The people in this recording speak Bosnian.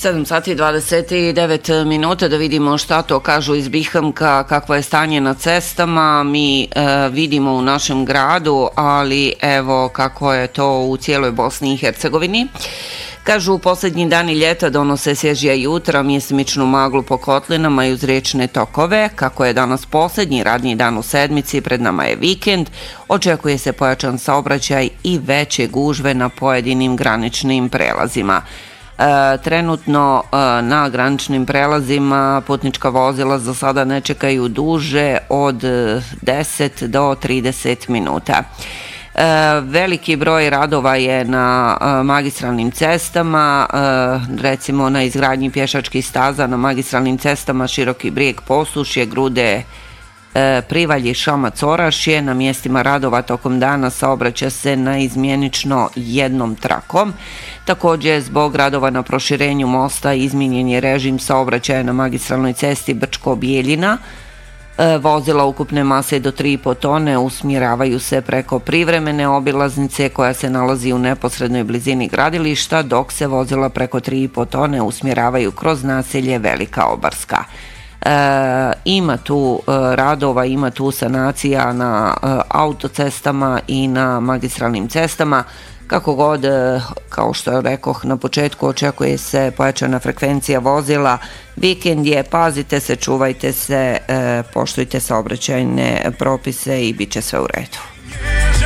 7 sati i 29 minuta, da vidimo šta to kažu iz Bihamka, kakvo je stanje na cestama. Mi vidimo u našem gradu, ali evo kako je to u cijeloj Bosni i Hercegovini. Kažu, posljednji dani ljeta donose svježija jutra, mjesimičnu maglu po kotlinama i uz riječne tokove. Kako je danas posljednji radni dan u sedmici, pred nama je vikend, očekuje se pojačan saobraćaj i veće gužve na pojedinim graničnim prelazima. Trenutno na graničnim prelazima putnička vozila za sada ne čekaju duže od 10 do 30 minuta. Veliki broj radova je na magistralnim cestama, recimo na izgradnji pješačkih staza na magistralnim cestama Široki Brijeg, Posušje, Grude, Privalje, Šamac, Orašje. Na mjestima radova tokom dana saobraća se naizmjenično jednom trakom. Također, zbog radova na proširenju mosta izmijenjen je režim saobraćaja na magistralnoj cesti Brčko-Bijeljina. Vozila ukupne mase do 3,5 tone usmjeravaju se preko privremene obilaznice koja se nalazi u neposrednoj blizini gradilišta, dok se vozila preko 3,5 tone usmjeravaju kroz naselje Velika Obarska. Ima tu radova, ima tu sanacija na autocestama i na magistralnim cestama. Kako god, kao što rekoh na početku, očekuje se pojačana frekvencija vozila. Vikend je, pazite se, čuvajte se, poštujte saobraćajne propise i bit će sve u redu.